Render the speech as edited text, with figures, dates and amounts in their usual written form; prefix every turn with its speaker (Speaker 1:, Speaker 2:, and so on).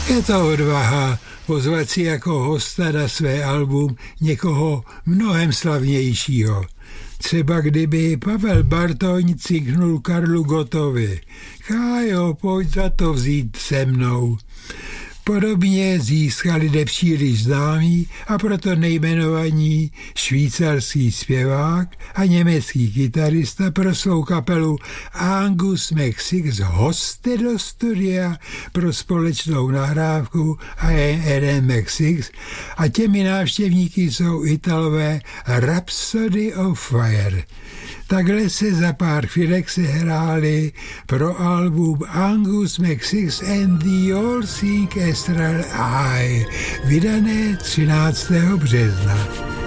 Speaker 1: Je to odvaha pozvat si jako hosta na své album někoho mnohem slavnějšího. Třeba kdyby Pavel Bartoň cinknul Karlu Gottovi. Kájo, pojď za to vzít se mnou. Podobně získali nepříliš známý a proto nejmenovaní švýcarský zpěvák a německý kytarista pro svou kapelu Angus McSix hosty do studia pro společnou nahrávku A&M McSix a těmi návštěvníky jsou Italové Rhapsody of Fire. Takhle se za pár chvílek sehráli pro album Angus McSix and the All-Seeing Astral Eye, vydané 13. března.